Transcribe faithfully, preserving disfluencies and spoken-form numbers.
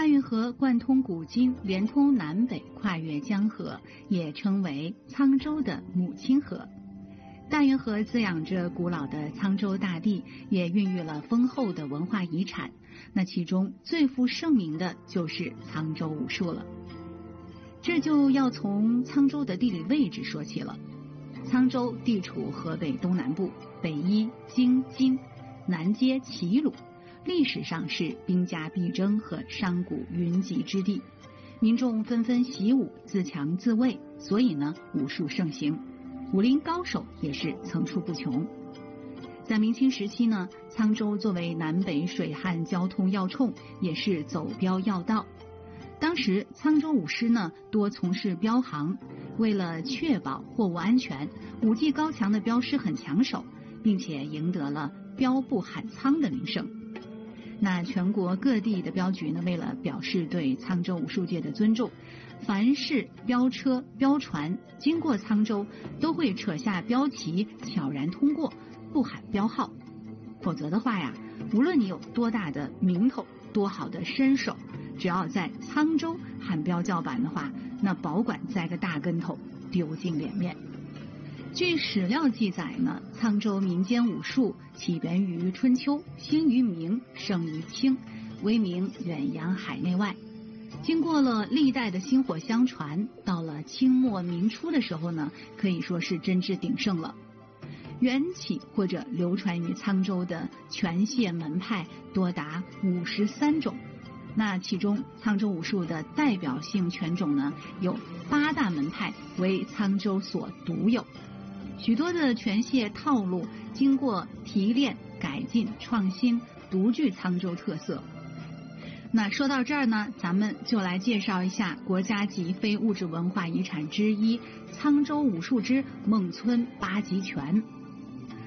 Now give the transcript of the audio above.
大运河贯通古今，连通南北，跨越江河，也称为沧州的母亲河。大运河滋养着古老的沧州大地，也孕育了丰厚的文化遗产。那其中最负盛名的就是沧州武术了。这就要从沧州的地理位置说起了。沧州地处河北东南部，北依京津，南接齐鲁，历史上是兵家必争和商贾云集之地，民众纷纷习武，自强自卫，所以呢，武术盛行，武林高手也是层出不穷。在明清时期呢，沧州作为南北水旱交通要冲，也是走镖要道。当时沧州武师呢多从事镖行，为了确保货物安全，武技高强的镖师很抢手，并且赢得了镖不喊沧的名声。那全国各地的镖局呢，为了表示对沧州武术界的尊重，凡是镖车镖船经过沧州，都会扯下镖旗，悄然通过，不喊镖号。否则的话呀，无论你有多大的名头，多好的身手，只要在沧州喊镖叫板的话，那保管栽个大跟头，丢尽脸面。据史料记载呢，沧州民间武术起源于春秋，兴于明，盛于清，威名远扬海内外。经过了历代的薪火相传，到了清末明初的时候呢，可以说是真至鼎盛了。缘起或者流传于沧州的拳械门派多达五十三种，那其中沧州武术的代表性拳种呢，有八大门派为沧州所独有。许多的拳械套路经过提炼、改进、创新，独具沧州特色。那说到这儿呢，咱们就来介绍一下国家级非物质文化遗产之一——沧州武术之孟村八极拳。